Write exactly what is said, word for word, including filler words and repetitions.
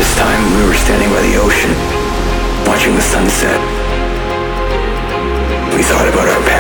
this time, we were standing by the ocean, watching the sunset. We thought about our